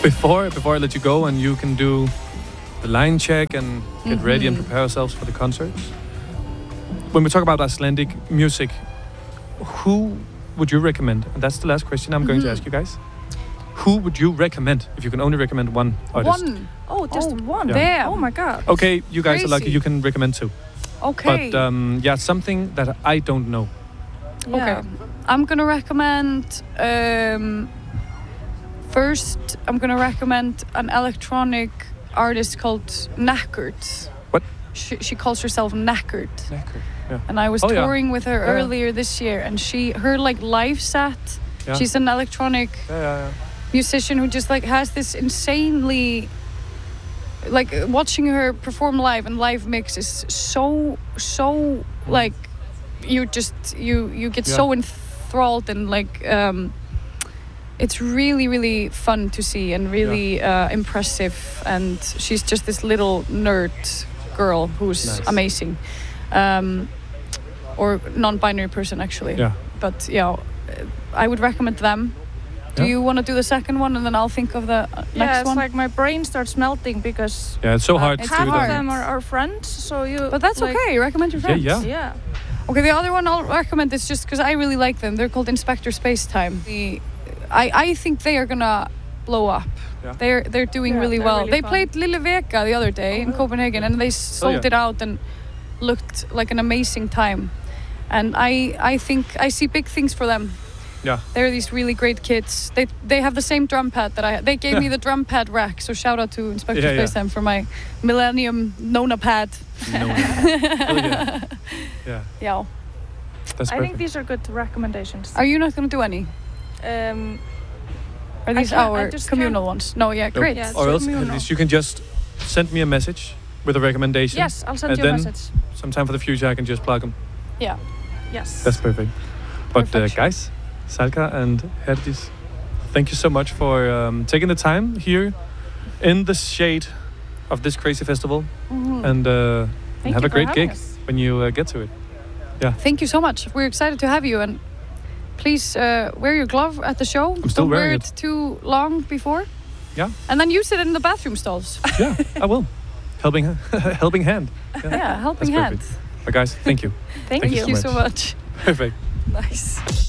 Before I let you go and you can do the line check and get ready and prepare ourselves for the concerts. When we talk about Icelandic music, who would you recommend? And that's the last question I'm going to ask you guys. Who would you recommend if you can only recommend one artist? One. Oh, just one. Yeah. Damn. Oh my god. Okay, you guys Crazy. are lucky. You can recommend two. Okay. But something that I don't know. Yeah. Okay. I'm gonna recommend. First, I'm gonna recommend an electronic artist called Knackered. What? She calls herself Knackered. Knackered. Yeah. And I was touring with her earlier this year, and her like live set. Yeah. She's an electronic musician who just like has this insanely, like watching her perform live and live mix is so like you get so enthralled and like it's really fun to see and really impressive, and she's just this little nerd girl who's amazing, or non-binary person actually. Yeah. But yeah, I would recommend them. Do you want to do the second one and then I'll think of the next it's one? like my brain starts melting because it's so hard to do half that. of them are our friends, so you. But that's like, okay. Recommend your friends. Yeah. Okay, the other one I'll recommend is just because I really like them. They're called Inspector Spacetime. I think they are gonna blow up. Yeah. They're doing really well. Really they fun. played Lille Veka the other day in Copenhagen, and they sold it out and looked like an amazing time. And I think I see big things for them. Yeah. They're these really great kids. They have the same drum pad that I had. They gave me the drum pad rack, so shout out to Inspector Spacetime for my Millennium Nona pad. Nona. Yeah. That's I think these are good recommendations. Are you not going to do any? Are these our communal ones? No, great. Yeah, or else at least you can just send me a message with a recommendation. Yes, I'll send you a message. Sometime for the future I can just plug them. Yeah. Yes. That's perfect. But guys, Salka and Herdis, thank you so much for taking the time here in the shade of this crazy festival. And have a great gig when you get to it. Yeah. Thank you so much. We're excited to have you, and please wear your glove at the show. I'm still Don't wearing wear it too long before. Yeah. And then use it in the bathroom stalls. Yeah, I will. Helping hand. Yeah, helping hand. But guys, thank you. Thank you so much. Perfect. Nice.